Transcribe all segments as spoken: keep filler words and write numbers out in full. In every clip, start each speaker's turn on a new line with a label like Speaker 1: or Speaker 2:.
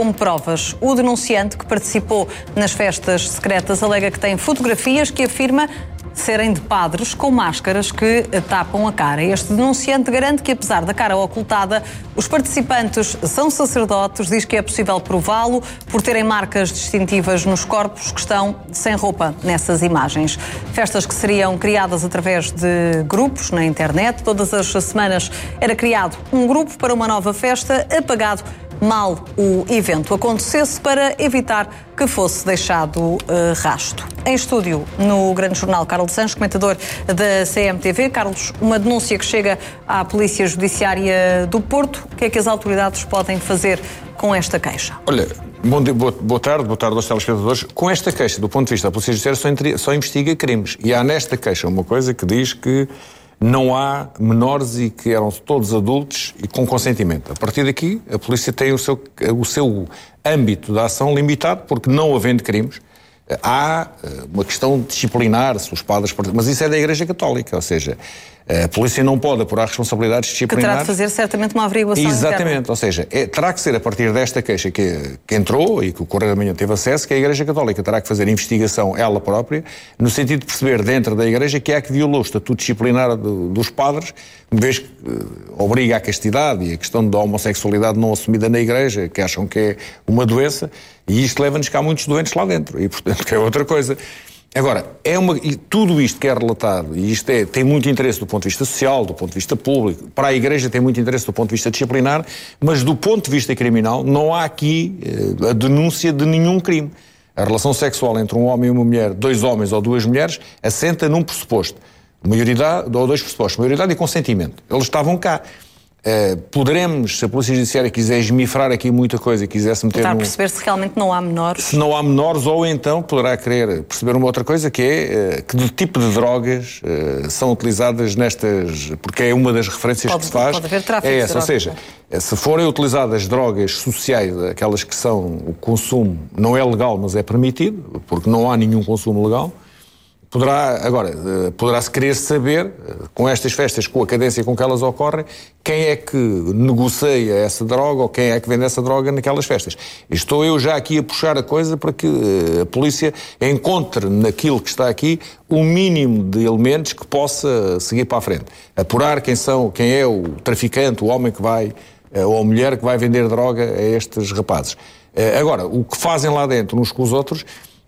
Speaker 1: Como provas, o denunciante que participou nas festas secretas alega que tem fotografias que afirma serem de padres com máscaras que tapam a cara. Este denunciante garante que, apesar da cara ocultada, os participantes são sacerdotes, diz que é possível prová-lo por terem marcas distintivas nos corpos que estão sem roupa nessas imagens. Festas que seriam criadas através de grupos na internet. Todas as semanas era criado um grupo para uma nova festa, apagado mal o evento acontecesse para evitar que fosse deixado uh, rasto. Em estúdio, no Grande Jornal, Carlos Sanches, comentador da C M T V. Carlos, uma denúncia que chega à Polícia Judiciária do Porto. O que é que as autoridades podem fazer com esta queixa?
Speaker 2: Olha, bom dia, boa, boa tarde, boa tarde aos telespectadores. Com esta queixa, do ponto de vista da Polícia Judiciária, só, só investiga crimes. E há nesta queixa uma coisa que diz que não há menores e que eram todos adultos e com consentimento. A partir daqui, a polícia tem o seu, o seu âmbito de ação limitado, porque não havendo crimes, há uma questão disciplinar, se os padres... Mas isso é da Igreja Católica, ou seja, a polícia não pode apurar responsabilidades disciplinares.
Speaker 1: Que terá de fazer certamente uma averiguação
Speaker 2: Exatamente,
Speaker 1: interna.
Speaker 2: Ou seja, é, terá que ser a partir desta queixa que, que entrou e que o Correio da Manhã teve acesso, que a Igreja Católica terá que fazer investigação ela própria, no sentido de perceber dentro da Igreja que há que violou o estatuto disciplinar do, dos padres, uma vez que uh, obriga à castidade e a questão da homossexualidade não assumida na Igreja, que acham que é uma doença, e isto leva-nos que há muitos doentes lá dentro, e portanto que é outra coisa. Agora, é uma, e tudo isto que é relatado, e isto é, tem muito interesse do ponto de vista social, do ponto de vista público, para a Igreja tem muito interesse do ponto de vista disciplinar, mas do ponto de vista criminal não há aqui eh, a denúncia de nenhum crime. A relação sexual entre um homem e uma mulher, dois homens ou duas mulheres, assenta num pressuposto. Maioridade, ou dois pressupostos, maioridade e consentimento. Eles estavam cá. Uh, poderemos, se a Polícia Judiciária quiser esmifrar aqui muita coisa e quisesse meter...
Speaker 1: Tentar
Speaker 2: no...
Speaker 1: perceber se realmente não há menores.
Speaker 2: Se não há menores, ou então poderá querer perceber uma outra coisa, que é uh, que tipo de drogas uh, são utilizadas nestas... Porque é uma das referências
Speaker 1: pode,
Speaker 2: que se faz.
Speaker 1: Pode haver tráfico
Speaker 2: é
Speaker 1: de
Speaker 2: essa, ou seja, se forem utilizadas drogas sociais, aquelas que são o consumo não é legal, mas é permitido, porque não há nenhum consumo legal, Poderá, agora, poderá-se querer saber, com estas festas, com a cadência com que elas ocorrem, quem é que negocia essa droga ou quem é que vende essa droga naquelas festas. Estou eu já aqui a puxar a coisa para que a polícia encontre naquilo que está aqui o mínimo de elementos que possa seguir para a frente. Apurar quem são, quem é o traficante, o homem que vai, ou a mulher que vai vender droga a estes rapazes. Agora, o que fazem lá dentro uns com os outros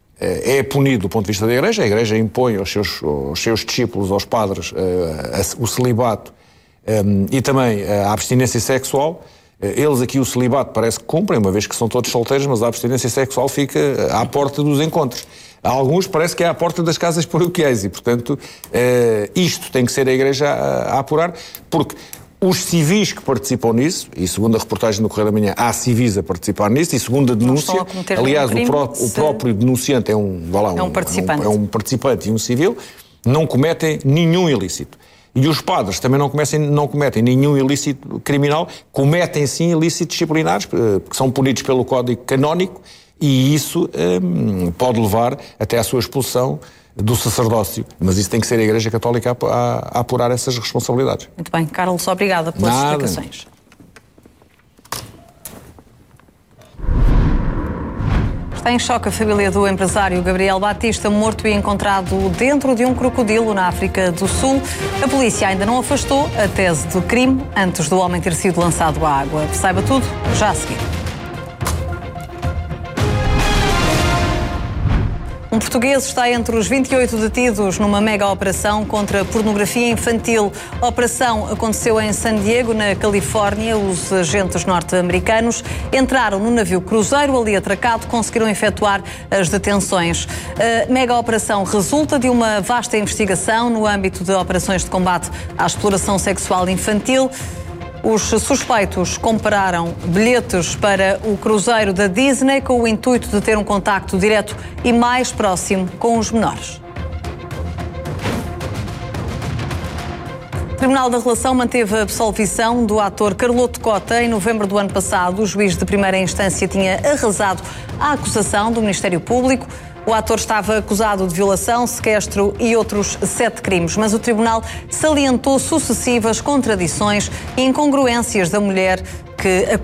Speaker 2: é punido do ponto de vista da Igreja. A Igreja impõe aos seus, aos seus discípulos, aos padres, uh, o celibato um, e também a abstinência sexual. Uh, eles aqui o celibato parece que cumprem, uma vez que são todos solteiros, mas a abstinência sexual fica à porta dos encontros. A alguns parece que é à porta das casas paroquiais e, portanto, uh, isto tem que ser a Igreja a, a apurar, porque os civis que participam nisso, e segundo a reportagem do Correio da Manhã, há civis a participar nisso, e segundo a denúncia, a aliás, crime, o, pró se... o próprio denunciante é um, vá lá,
Speaker 1: é um,
Speaker 2: um,
Speaker 1: participante.
Speaker 2: É um, é um participante e um civil, não cometem nenhum ilícito. E os padres também não cometem, não cometem nenhum ilícito criminal, cometem sim ilícitos disciplinares, que são punidos pelo Código Canónico, e isso hum, pode levar até à sua expulsão do sacerdócio, mas isso tem que ser a Igreja Católica a, a, a apurar essas responsabilidades.
Speaker 1: Muito bem, Carlos, obrigada pelas
Speaker 2: Nada.
Speaker 1: explicações. Está em choque a família do empresário Gabriel Batista, morto e encontrado dentro de um crocodilo na África do Sul. A polícia ainda não afastou a tese de crime antes do homem ter sido lançado à água. Saiba tudo já a seguir. Um português está entre os vinte e oito detidos numa mega operação contra a pornografia infantil. A operação aconteceu em San Diego, na Califórnia. Os agentes norte-americanos entraram no navio cruzeiro ali atracado, conseguiram efetuar as detenções. A mega operação resulta de uma vasta investigação no âmbito de operações de combate à exploração sexual infantil. Os suspeitos compraram bilhetes para o cruzeiro da Disney com o intuito de ter um contacto direto e mais próximo com os menores. O Tribunal da Relação manteve a absolvição do ator Carloto Cota. Em novembro do ano passado, o juiz de primeira instância tinha arrasado a acusação do Ministério Público. O ator estava acusado de violação, sequestro e outros sete crimes, mas o tribunal salientou sucessivas contradições e incongruências da mulher que